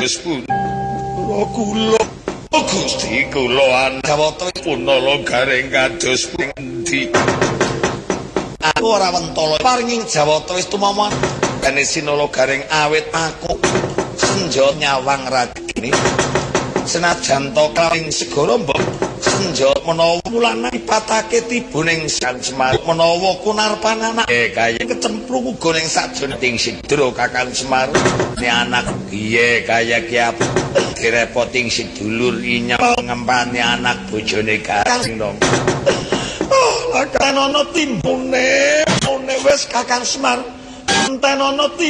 kados pun kula Gusti kula Jawata punala garing kados pundi aku ora wentala paringing Jawata wis tumama dene sinala garing awit aku senja nyawang ragini senajan to kaling segara mbok senja menawa mulane patake tibuning Sang Semar menawa kunarpan anak kaya kecemplung uga ning sajroning ting sidra Kakang Semar ne anak piye kaya ki direpoting sedulur inyep ngempani anak bojone Kakang dong Kakang ana timbune wis Kakang Semar enten ana